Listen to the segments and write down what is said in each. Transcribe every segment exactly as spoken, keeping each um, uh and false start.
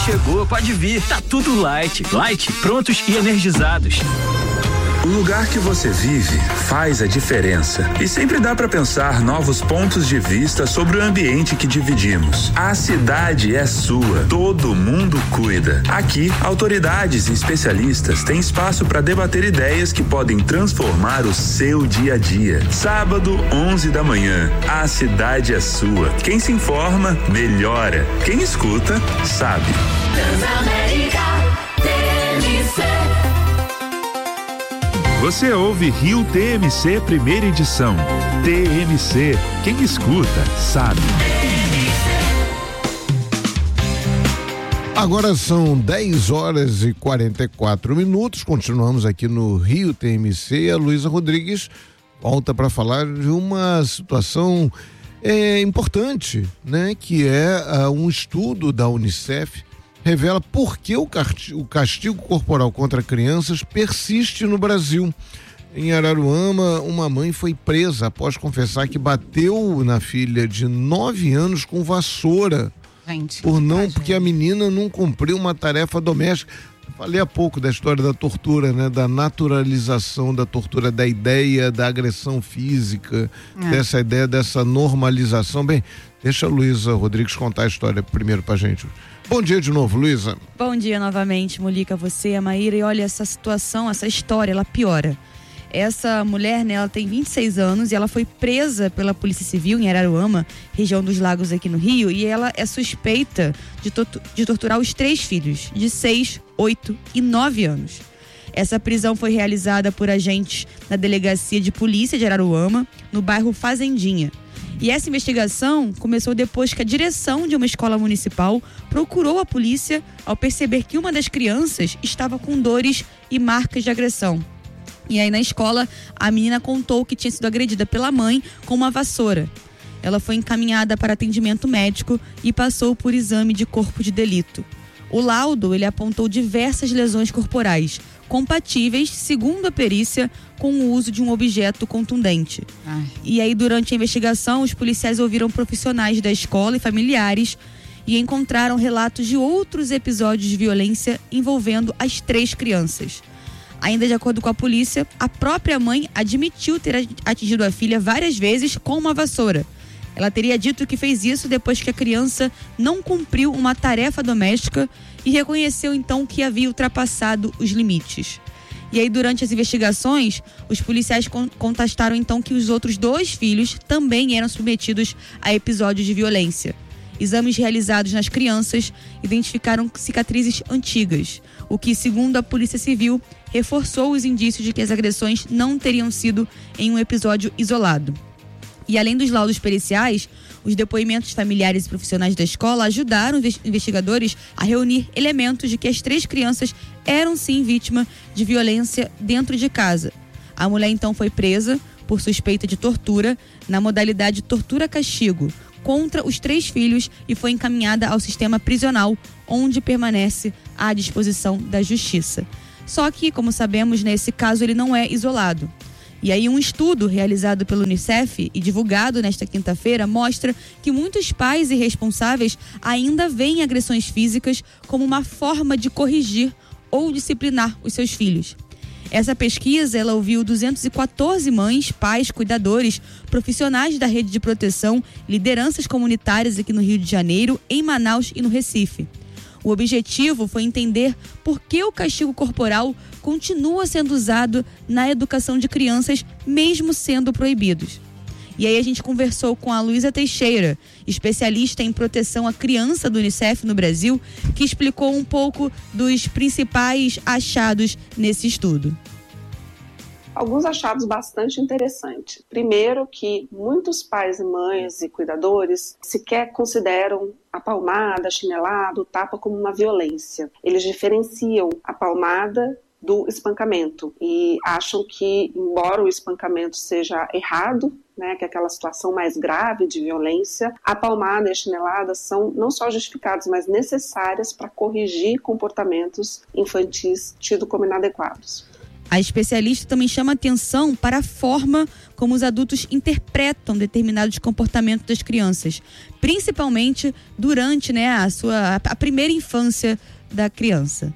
chegou, pode vir. Tá tudo light. Light, prontos e energizados. O lugar que você vive faz a diferença e sempre dá para pensar novos pontos de vista sobre o ambiente que dividimos. A cidade é sua, todo mundo cuida. Aqui, autoridades e especialistas têm espaço para debater ideias que podem transformar o seu dia a dia. Sábado, onze da manhã, a cidade é sua. Quem se informa, melhora. Quem escuta, sabe. Transamérica, T M C. Você ouve Rio T M C primeira edição. T M C, quem escuta, sabe. Agora são dez horas e quarenta e quatro minutos, continuamos aqui no Rio T M C e a Luísa Rodrigues volta para falar de uma situação é, importante, né? Que é uh, um estudo da Unicef revela por que o castigo corporal contra crianças persiste no Brasil. Em Araruama, uma mãe foi presa após confessar que bateu na filha de nove anos com vassoura. Gente, por não, imagina. porque a menina não cumpriu uma tarefa doméstica. Falei há pouco da história da tortura, né? Da naturalização da tortura, da ideia da agressão física, é. dessa ideia, dessa normalização. Bem, deixa a Luísa Rodrigues contar a história primeiro pra gente. Bom dia de novo, Luísa. Bom dia novamente, Molica, você, a Maíra. E olha, essa situação, essa história, ela piora. Essa mulher, né, ela tem vinte e seis anos e ela foi presa pela Polícia Civil em Araruama, região dos Lagos aqui no Rio, e ela é suspeita de, to- de torturar os três filhos, de seis, oito e nove anos. Essa prisão foi realizada por agentes na Delegacia de Polícia de Araruama, no bairro Fazendinha. E essa investigação começou depois que a direção de uma escola municipal procurou a polícia ao perceber que uma das crianças estava com dores e marcas de agressão. E aí na escola, a menina contou que tinha sido agredida pela mãe com uma vassoura. Ela foi encaminhada para atendimento médico e passou por exame de corpo de delito. O laudo, ele apontou diversas lesões corporais, compatíveis, segundo a perícia, com o uso de um objeto contundente. Ai. E aí, durante a investigação, os policiais ouviram profissionais da escola e familiares e encontraram relatos de outros episódios de violência envolvendo as três crianças. Ainda de acordo com a polícia, a própria mãe admitiu ter atingido a filha várias vezes com uma vassoura. Ela teria dito que fez isso depois que a criança não cumpriu uma tarefa doméstica e reconheceu então que havia ultrapassado os limites. E aí, durante as investigações, os policiais contestaram então que os outros dois filhos também eram submetidos a episódios de violência. Exames realizados nas crianças identificaram cicatrizes antigas, o que, segundo a Polícia Civil, reforçou os indícios de que as agressões não teriam sido em um episódio isolado. E além dos laudos periciais, os depoimentos familiares e profissionais da escola ajudaram os investigadores a reunir elementos de que as três crianças eram sim vítimas de violência dentro de casa. A mulher então foi presa por suspeita de tortura na modalidade tortura-castigo contra os três filhos e foi encaminhada ao sistema prisional, onde permanece à disposição da justiça. Só que, como sabemos, nesse caso ele não é isolado. E aí um estudo realizado pelo Unicef e divulgado nesta quinta-feira mostra que muitos pais irresponsáveis ainda veem agressões físicas como uma forma de corrigir ou disciplinar os seus filhos. Essa pesquisa, ela ouviu duzentas e quatorze mães, pais, cuidadores, profissionais da rede de proteção, lideranças comunitárias aqui no Rio de Janeiro, em Manaus e no Recife. O objetivo foi entender por que o castigo corporal continua sendo usado na educação de crianças, mesmo sendo proibidos. E aí a gente conversou com a Luísa Teixeira, especialista em proteção à criança do Unicef no Brasil, que explicou um pouco dos principais achados nesse estudo. Alguns achados bastante interessantes. Primeiro, que muitos pais e mães e cuidadores sequer consideram a palmada, a chinelada, o tapa como uma violência. Eles diferenciam a palmada do espancamento e acham que, embora o espancamento seja errado, né, que é aquela situação mais grave de violência, a palmada e a chinelada são não só justificadas, mas necessárias para corrigir comportamentos infantis tidos como inadequados. A especialista também chama atenção para a forma como os adultos interpretam determinados comportamentos das crianças, principalmente durante, né, a sua a primeira infância da criança.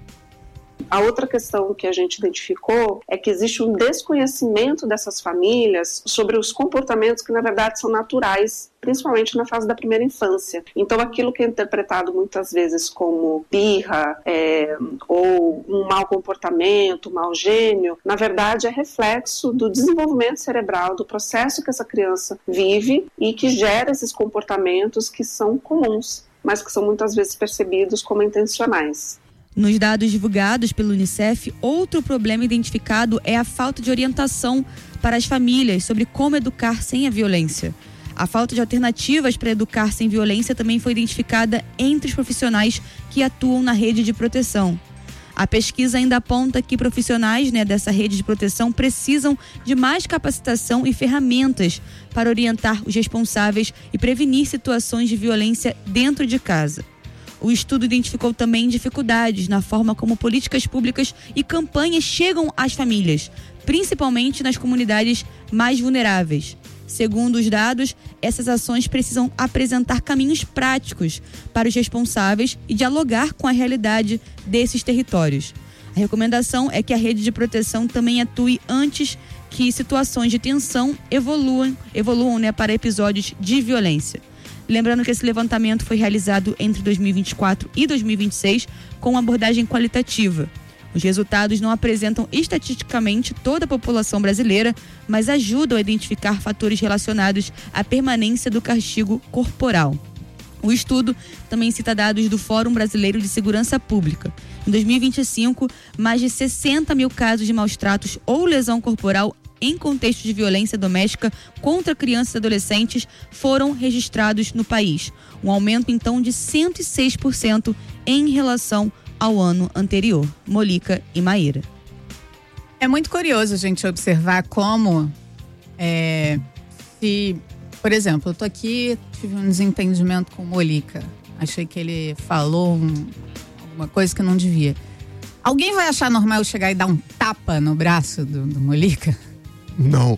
A outra questão que a gente identificou é que existe um desconhecimento dessas famílias sobre os comportamentos que, na verdade, são naturais, principalmente na fase da primeira infância. Então, aquilo que é interpretado muitas vezes como birra é, ou um mau comportamento, um mau gênio, na verdade é reflexo do desenvolvimento cerebral, do processo que essa criança vive e que gera esses comportamentos que são comuns, mas que são muitas vezes percebidos como intencionais. Nos dados divulgados pelo Unicef, outro problema identificado é a falta de orientação para as famílias sobre como educar sem a violência. A falta de alternativas para educar sem violência também foi identificada entre os profissionais que atuam na rede de proteção. A pesquisa ainda aponta que profissionais, né, dessa rede de proteção precisam de mais capacitação e ferramentas para orientar os responsáveis e prevenir situações de violência dentro de casa. O estudo identificou também dificuldades na forma como políticas públicas e campanhas chegam às famílias, principalmente nas comunidades mais vulneráveis. Segundo os dados, essas ações precisam apresentar caminhos práticos para os responsáveis e dialogar com a realidade desses territórios. A recomendação é que a rede de proteção também atue antes que situações de tensão evoluam, evoluam né, para episódios de violência. Lembrando que esse levantamento foi realizado entre dois mil e vinte e quatro e dois mil e vinte e seis com abordagem qualitativa. Os resultados não apresentam estatisticamente toda a população brasileira, mas ajudam a identificar fatores relacionados à permanência do castigo corporal. O estudo também cita dados do Fórum Brasileiro de Segurança Pública. Em dois mil e vinte e cinco, mais de sessenta mil casos de maus-tratos ou lesão corporal em contexto de violência doméstica contra crianças e adolescentes foram registrados no país. Um aumento, então, de cento e seis por cento em relação ao ano anterior. Molica e Maíra. É muito curioso a gente observar como, é, se, por exemplo, eu tô aqui, tive um desentendimento com o Molica. Achei que ele falou um, alguma coisa que não devia. Alguém vai achar normal eu chegar e dar um tapa no braço do, do Molica? Não.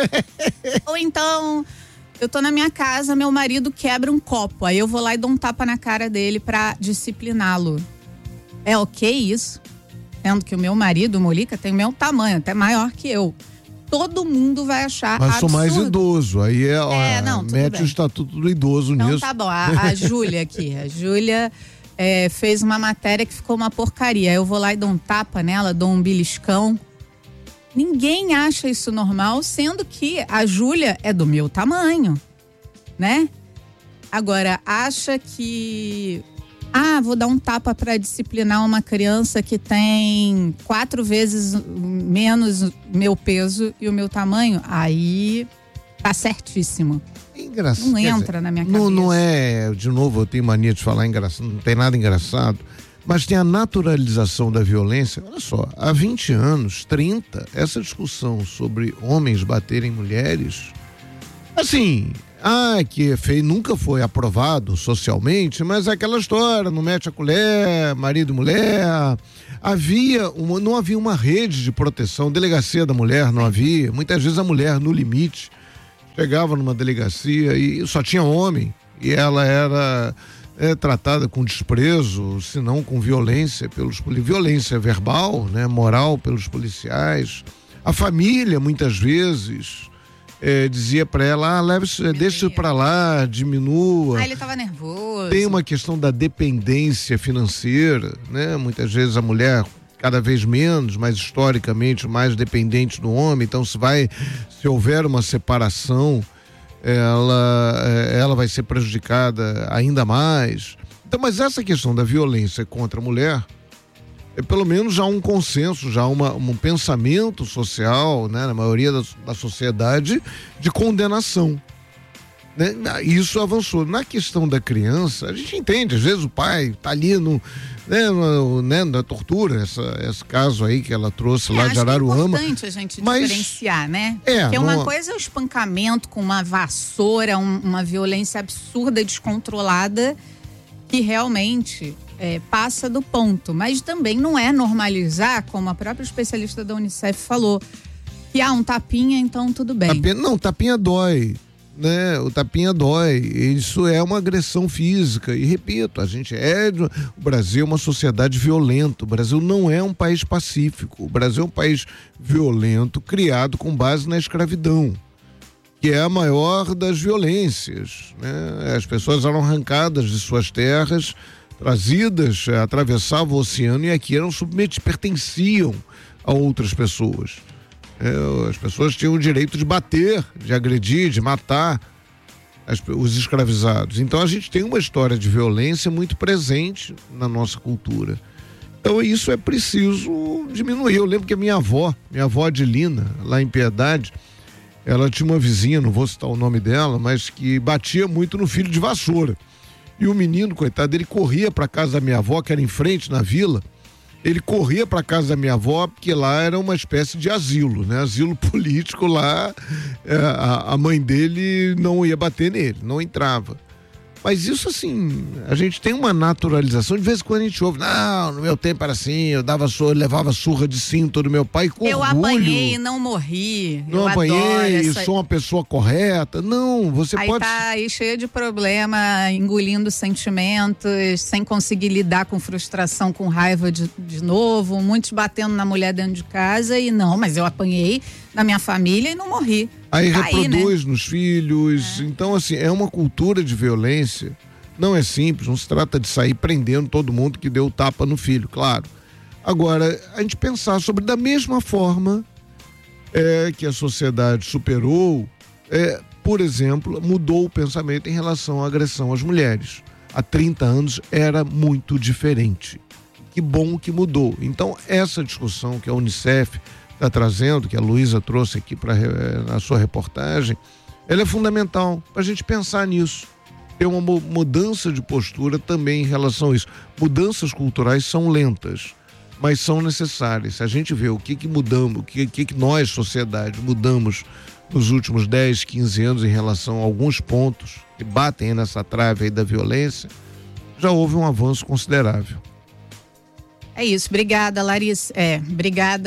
Ou então, eu tô na minha casa, meu marido quebra um copo, aí eu vou lá e dou um tapa na cara dele pra discipliná-lo. É ok isso? Sendo que o meu marido, o Molica, tem o meu tamanho, até maior que eu. Todo mundo vai achar Mas absurdo. sou mais idoso, aí é, ó, É, não, tudo mete bem. o estatuto do idoso Então nisso. tá bom, a, a Júlia aqui, a Júlia é, fez uma matéria que ficou uma porcaria. Eu vou lá e dou um tapa nela, dou um beliscão. Ninguém acha isso normal, sendo que a Júlia é do meu tamanho, né? Agora, acha que... Ah, vou dar um tapa para disciplinar uma criança que tem quatro vezes menos meu peso e o meu tamanho? Aí tá certíssimo. Engraçado. Não entra na minha cabeça. Não, não é, de novo, eu tenho mania de falar engraçado, não tem nada engraçado. Mas tem a naturalização da violência. Olha só, há vinte anos, trinta, essa discussão sobre homens baterem mulheres, assim, ah, que é feio, nunca foi aprovado socialmente, mas é aquela história, não mete a colher, marido e mulher. Havia uma, não havia uma rede de proteção, delegacia da mulher não havia. Muitas vezes a mulher, no limite, chegava numa delegacia e só tinha homem, e ela era... é tratada com desprezo, se não com violência pelos violência verbal, né, moral pelos policiais. A família muitas vezes é, dizia para ela, ah, leve, deixa para lá, diminua. Ah, ele tava nervoso. Tem uma questão da dependência financeira, né? Muitas vezes a mulher cada vez menos, mas historicamente mais dependente do homem. Então se vai, se houver uma separação, ela, ela vai ser prejudicada ainda mais. Então, mas essa questão da violência contra a mulher, é pelo menos já um consenso, já uma, um pensamento social, né, na maioria da, da sociedade, de condenação. Né? Isso avançou. Na questão da criança, a gente entende, às vezes o pai tá ali no, né, no, né, na tortura, essa, esse caso aí que ela trouxe é, lá de Araruama. É importante a gente mas, diferenciar, né? É, Porque uma não... coisa é o espancamento com uma vassoura, um, uma violência absurda, descontrolada, que realmente é, passa do ponto. Mas também não é normalizar, como a própria especialista da Unicef falou, que há um tapinha, então tudo bem. Tapinha, não, tapinha dói. Né? O tapinha dói, isso é uma agressão física e repito, a gente é, o Brasil é uma sociedade violenta, o Brasil não é um país pacífico, o Brasil é um país violento criado com base na escravidão, que é a maior das violências, né? As pessoas eram arrancadas de suas terras, trazidas, atravessavam o oceano e aqui eram submetidas, pertenciam a outras pessoas. É, as pessoas tinham o direito de bater, de agredir, de matar as, os escravizados. Então a gente tem uma história de violência muito presente na nossa cultura. Então isso é preciso diminuir. Eu lembro que a minha avó, minha avó Adilina, lá em Piedade, ela tinha uma vizinha, não vou citar o nome dela, mas que batia muito no filho de vassoura. E o menino, coitado, ele corria para casa da minha avó, que era em frente na vila. Ele corria para casa da minha avó, porque lá era uma espécie de asilo, né? Asilo político lá, é, a, a mãe dele não ia bater nele, não entrava. Mas isso assim, a gente tem uma naturalização, de vez em quando a gente ouve, não, no meu tempo era assim, eu dava surra, levava surra de cinto do meu pai com eu orgulho. Eu apanhei e não morri. Não eu apanhei e essa... sou uma pessoa correta. Não, você aí pode... Aí tá aí cheio de problema, engolindo sentimentos, sem conseguir lidar com frustração, com raiva de, de novo, muitos batendo na mulher dentro de casa e não, mas eu apanhei na minha família e não morri. Aí tá reproduz aí, né? nos filhos, é. Então assim, é uma cultura de violência, não é simples, não se trata de sair prendendo todo mundo que deu tapa no filho, claro. Agora, a gente pensar sobre, da mesma forma é, que a sociedade superou, é, por exemplo, mudou o pensamento em relação à agressão às mulheres. Há trinta anos era muito diferente. Que bom que mudou. Então, essa discussão que a Unicef está trazendo, que a Luísa trouxe aqui pra, na sua reportagem, ela é fundamental para a gente pensar nisso. Ter uma mudança de postura também em relação a isso. Mudanças culturais são lentas, mas são necessárias. Se a gente vê o que que mudamos, o que que, que nós, sociedade, mudamos nos últimos dez, quinze anos em relação a alguns pontos que batem nessa trave aí da violência, já houve um avanço considerável. É isso, obrigada Larissa, é, obrigada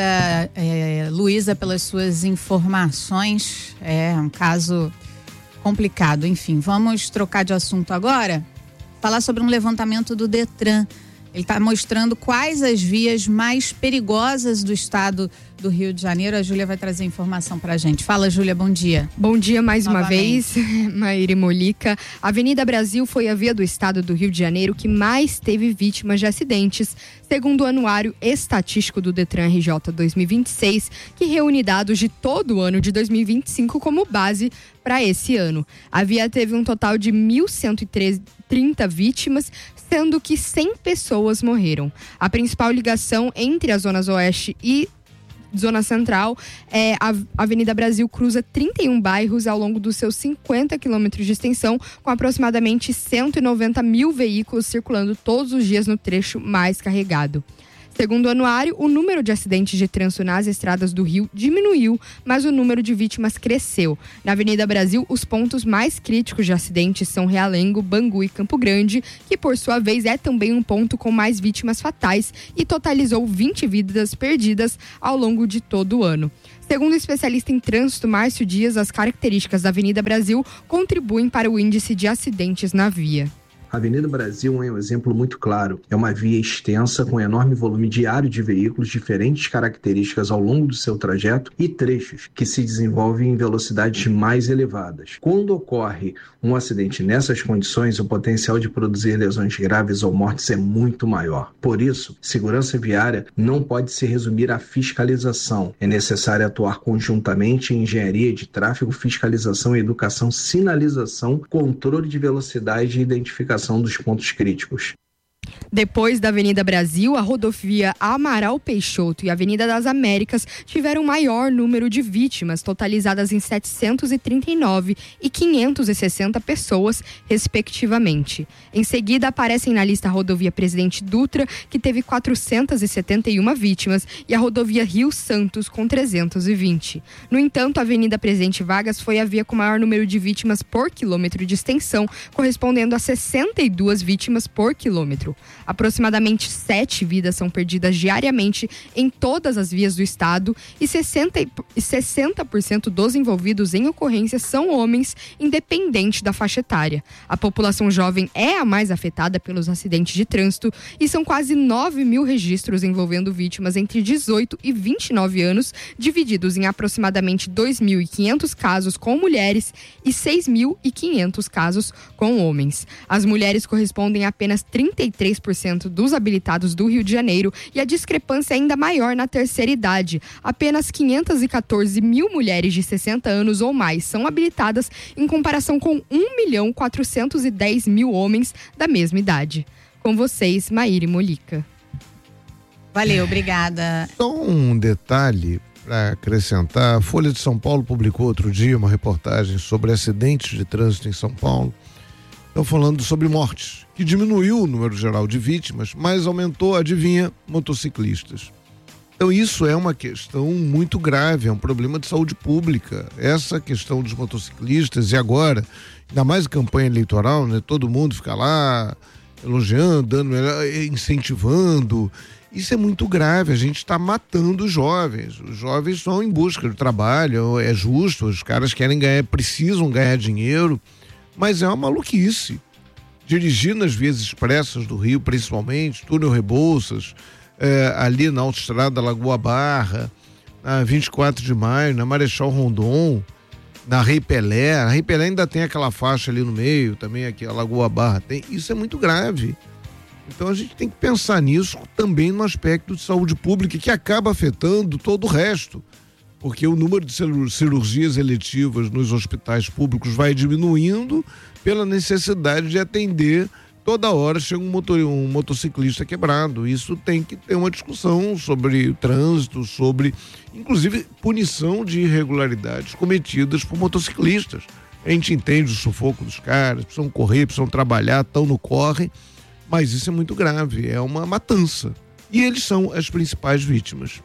é, Luísa pelas suas informações, é um caso complicado, enfim, vamos trocar de assunto agora, falar sobre um levantamento do Detran. Ele está mostrando quais as vias mais perigosas do estado do Rio de Janeiro. A Júlia vai trazer informação pra gente. Fala, Júlia, bom dia. Bom dia mais Novamente. uma vez, Maíra e Molica. A Avenida Brasil foi a via do estado do Rio de Janeiro que mais teve vítimas de acidentes, segundo o Anuário Estatístico do Detran R J dois mil e vinte e seis, que reúne dados de todo o ano de dois mil e vinte e cinco como base para esse ano. A via teve um total de mil cento e trinta vítimas, sendo que cem pessoas morreram. A principal ligação entre as zonas oeste e Zona Central, é, a Avenida Brasil cruza trinta e um bairros ao longo dos seus cinquenta quilômetros de extensão, com aproximadamente cento e noventa mil veículos circulando todos os dias no trecho mais carregado. Segundo o anuário, o número de acidentes de trânsito nas estradas do Rio diminuiu, mas o número de vítimas cresceu. Na Avenida Brasil, os pontos mais críticos de acidentes são Realengo, Bangu e Campo Grande, que por sua vez é também um ponto com mais vítimas fatais e totalizou vinte vidas perdidas ao longo de todo o ano. Segundo o especialista em trânsito Márcio Dias, as características da Avenida Brasil contribuem para o índice de acidentes na via. A Avenida Brasil é um exemplo muito claro. É uma via extensa com enorme volume diário de veículos, diferentes características ao longo do seu trajeto e trechos que se desenvolvem em velocidades mais elevadas. Quando ocorre um acidente nessas condições, o potencial de produzir lesões graves ou mortes é muito maior. Por isso, segurança viária não pode se resumir à fiscalização. É necessário atuar conjuntamente em engenharia de tráfego, fiscalização, educação, sinalização, controle de velocidade e identificação dos pontos críticos. Depois da Avenida Brasil, a rodovia Amaral Peixoto e a Avenida das Américas tiveram maior número de vítimas, totalizadas em setecentos e trinta e nove e quinhentas e sessenta pessoas, respectivamente. Em seguida, aparecem na lista a rodovia Presidente Dutra, que teve quatrocentas e setenta e uma vítimas, e a rodovia Rio Santos, com trezentas e vinte. No entanto, a Avenida Presidente Vargas foi a via com maior número de vítimas por quilômetro de extensão, correspondendo a sessenta e duas vítimas por quilômetro. Aproximadamente sete vidas são perdidas diariamente em todas as vias do estado e sessenta por cento dos envolvidos em ocorrências são homens, independente da faixa etária. A população jovem é a mais afetada pelos acidentes de trânsito e são quase nove mil registros envolvendo vítimas entre dezoito e vinte e nove anos, divididos em aproximadamente dois mil e quinhentos casos com mulheres e seis mil e quinhentos casos com homens. As mulheres correspondem a apenas trinta e três por cento dos habilitados do Rio de Janeiro e a discrepância é ainda maior na terceira idade. Apenas quinhentos e quatorze mil mulheres de sessenta anos ou mais são habilitadas em comparação com um milhão quatrocentos e dez mil homens da mesma idade. Com vocês, Maíra e Molica. Valeu, obrigada. Só um detalhe para acrescentar. A Folha de São Paulo publicou outro dia uma reportagem sobre acidentes de trânsito em São Paulo. Estão falando sobre mortes, que diminuiu o número geral de vítimas, mas aumentou, adivinha, motociclistas. Então isso é uma questão muito grave, é um problema de saúde pública. Essa questão dos motociclistas, e agora, ainda mais campanha eleitoral, né? Todo mundo fica lá elogiando, dando, incentivando. Isso é muito grave, a gente está matando os jovens. Os jovens estão em busca de trabalho, é justo, os caras querem ganhar, precisam ganhar dinheiro, mas é uma maluquice. Dirigir nas vias expressas do Rio, principalmente, túnel Rebouças, é, ali na autoestrada Lagoa Barra, na vinte e quatro de maio, na Marechal Rondon, na Rei Pelé. A Rei Pelé ainda tem aquela faixa ali no meio, também aqui a Lagoa Barra tem. Isso é muito grave. Então a gente tem que pensar nisso também no aspecto de saúde pública, que acaba afetando todo o resto, porque o número de cirurgias eletivas nos hospitais públicos vai diminuindo pela necessidade de atender toda hora chega um, motor, um motociclista quebrado. Isso tem que ter uma discussão sobre o trânsito, sobre inclusive punição de irregularidades cometidas por motociclistas. A gente entende o sufoco dos caras, precisam correr, precisam trabalhar, estão no corre, mas isso é muito grave, é uma matança. E eles são as principais vítimas.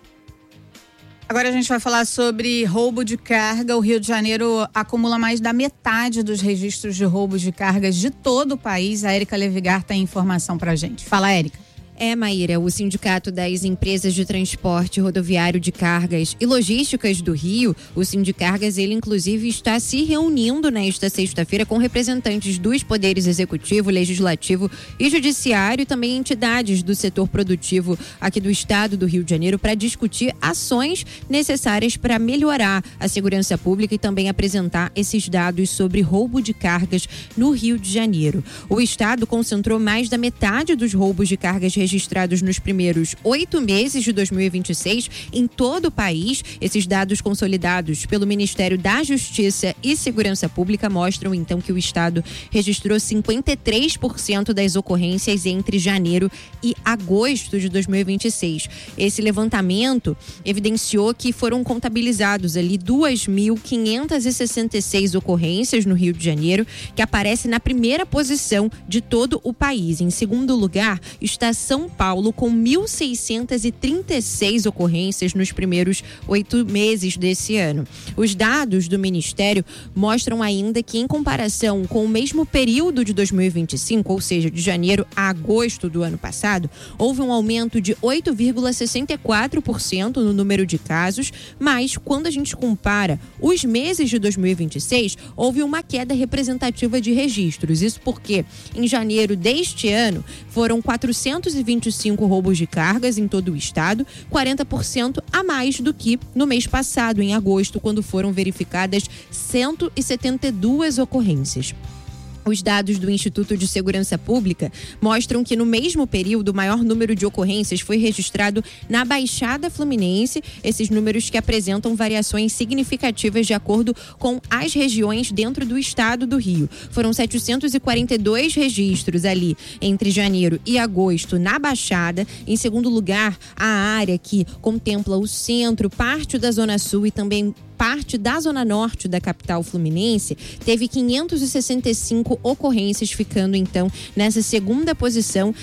Agora a gente vai falar sobre roubo de carga. O Rio de Janeiro acumula mais da metade dos registros de roubos de cargas de todo o país. A Érica Levigar tem informação pra gente. Fala, Érica. É, Maíra, o Sindicato das Empresas de Transporte Rodoviário de Cargas e Logísticas do Rio, o Sindicargas, ele inclusive está se reunindo nesta sexta-feira com representantes dos poderes executivo, legislativo e judiciário e também entidades do setor produtivo aqui do estado do Rio de Janeiro para discutir ações necessárias para melhorar a segurança pública e também apresentar esses dados sobre roubo de cargas no Rio de Janeiro. O estado concentrou mais da metade dos roubos de cargas registrados nos primeiros oito meses de dois mil e vinte e seis em todo o país. Esses dados consolidados pelo Ministério da Justiça e Segurança Pública mostram então que o estado registrou cinquenta e três por cento das ocorrências entre janeiro e agosto de dois mil e vinte e seis. Esse levantamento evidenciou que foram contabilizados ali duas mil quinhentas e sessenta e seis ocorrências no Rio de Janeiro, que aparece na primeira posição de todo o país. Em segundo lugar está São Paulo, com mil seiscentas e trinta e seis ocorrências nos primeiros oito meses desse ano. Os dados do Ministério mostram ainda que, em comparação com o mesmo período de dois mil e vinte e cinco, ou seja, de janeiro a agosto do ano passado, houve um aumento de oito vírgula sessenta e quatro por cento no número de casos, mas quando a gente compara os meses de dois mil e vinte e seis, houve uma queda representativa de registros. Isso porque, em janeiro deste ano, foram quatrocentos e vinte e cinco roubos de cargas em todo o estado, quarenta por cento a mais do que no mês passado, em agosto, quando foram verificadas cento e setenta e duas ocorrências. Os dados do Instituto de Segurança Pública mostram que no mesmo período o maior número de ocorrências foi registrado na Baixada Fluminense, esses números que apresentam variações significativas de acordo com as regiões dentro do estado do Rio. Foram setecentos e quarenta e dois registros ali entre janeiro e agosto na Baixada. Em segundo lugar, a área que contempla o centro, parte da Zona Sul e também parte da Zona Norte da capital fluminense, teve quinhentas e sessenta e cinco ocorrências, ficando então nessa segunda posição, e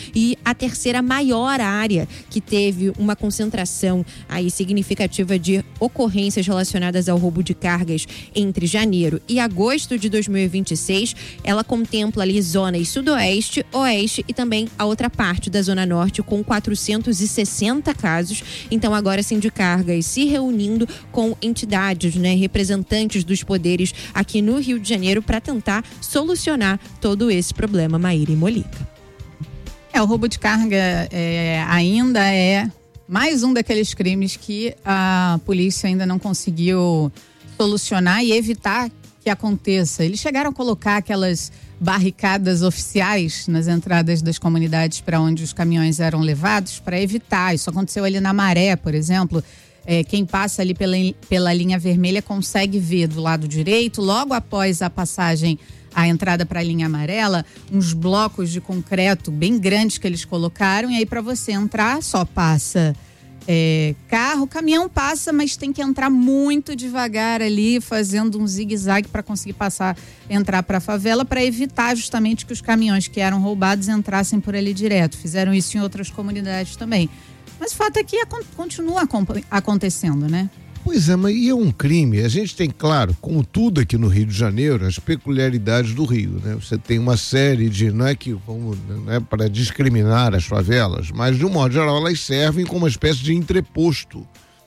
a terceira maior área que teve uma concentração aí significativa de ocorrências relacionadas ao roubo de cargas entre janeiro e agosto de dois mil e vinte e seis. Ela contempla ali zonas sudoeste, oeste e também a outra parte da zona norte, com quatrocentos e sessenta casos. Então agora a Sindicargas se reunindo com entidades, né, representantes dos poderes aqui no Rio de Janeiro para tentar solucionar todo esse problema, Maíra e Molica. É, o roubo de carga é, ainda é mais um daqueles crimes que a polícia ainda não conseguiu solucionar e evitar que aconteça. Eles chegaram a colocar aquelas barricadas oficiais nas entradas das comunidades para onde os caminhões eram levados para evitar. Isso aconteceu ali na Maré, por exemplo. É, quem passa ali pela, pela linha vermelha consegue ver do lado direito, logo após a passagem, a entrada para a linha amarela, uns blocos de concreto bem grandes que eles colocaram, e aí para você entrar só passa é, carro, caminhão passa, mas tem que entrar muito devagar ali, fazendo um zigue-zague para conseguir passar, entrar para a favela, para evitar justamente que os caminhões que eram roubados entrassem por ali direto. Fizeram isso em outras comunidades também. Mas o fato é que continua acontecendo, né? Pois é, mas e é um crime. A gente tem, claro, como tudo aqui no Rio de Janeiro, as peculiaridades do Rio, né? Você tem uma série de, não é que vamos, não é para discriminar as favelas, mas de um modo geral elas servem como uma espécie de entreposto,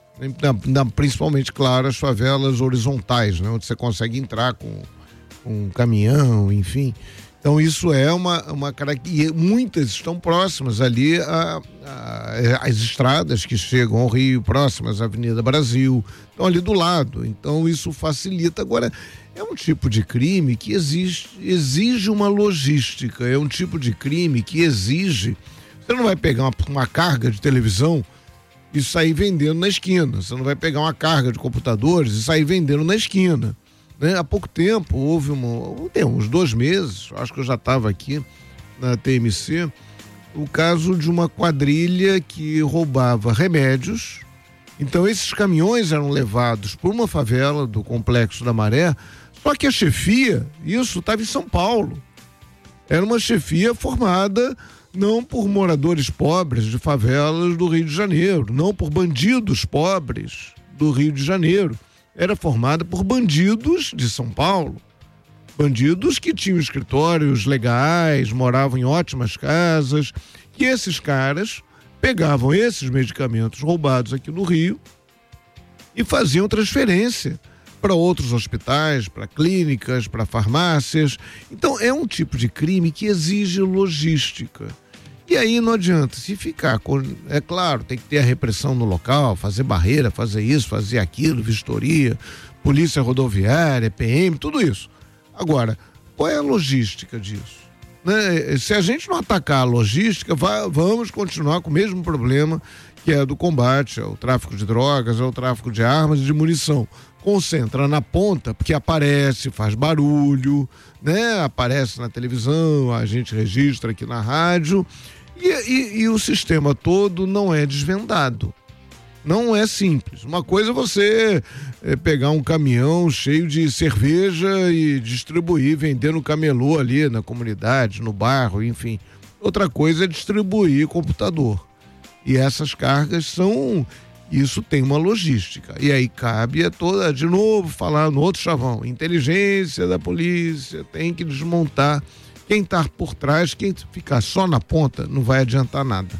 né? Principalmente, claro, as favelas horizontais, né? Onde você consegue entrar com, com um caminhão, enfim. Então isso é uma, uma característica, muitas estão próximas ali a, a, às estradas que chegam ao Rio, próximas à Avenida Brasil, estão ali do lado, então isso facilita. Agora, é um tipo de crime que exige, exige uma logística, é um tipo de crime que exige, você não vai pegar uma, uma carga de televisão e sair vendendo na esquina, você não vai pegar uma carga de computadores e sair vendendo na esquina. Né? Há pouco tempo, houve uma, tem uns dois meses, acho que eu já estava aqui na T M C, o caso de uma quadrilha que roubava remédios. Então esses caminhões eram levados por uma favela do Complexo da Maré, só que a chefia, isso estava em São Paulo. Era uma chefia formada não por moradores pobres de favelas do Rio de Janeiro, não por bandidos pobres do Rio de Janeiro. Era formada por bandidos de São Paulo, bandidos que tinham escritórios legais, moravam em ótimas casas, que esses caras pegavam esses medicamentos roubados aqui no Rio e faziam transferência para outros hospitais, para clínicas, para farmácias. Então é um tipo de crime que exige logística. E aí não adianta se ficar com, é claro, tem que ter a repressão no local, fazer barreira, fazer isso, fazer aquilo, vistoria, polícia rodoviária, P M, tudo isso. Agora, qual é a logística disso? Né? Se a gente não atacar a logística, vai, vamos continuar com o mesmo problema que é do combate ao tráfico de drogas, ao tráfico de armas e de munição. Concentra na ponta, porque aparece, faz barulho, né? Aparece na televisão, a gente registra aqui na rádio, e, e, e o sistema todo não é desvendado. Não é simples. Uma coisa é você é, pegar um caminhão cheio de cerveja e distribuir, vender no camelô ali na comunidade, no bairro, enfim. Outra coisa é distribuir computador. E essas cargas são... Isso tem uma logística. E aí cabe a toda, de novo, falar no outro chavão, inteligência da polícia, tem que desmontar. Quem tá por trás, quem ficar só na ponta, não vai adiantar nada.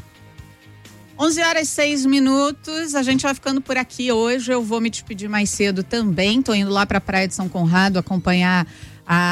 onze horas e seis minutos, a gente vai ficando por aqui hoje. Eu vou me despedir mais cedo também. Tô indo lá para a Praia de São Conrado acompanhar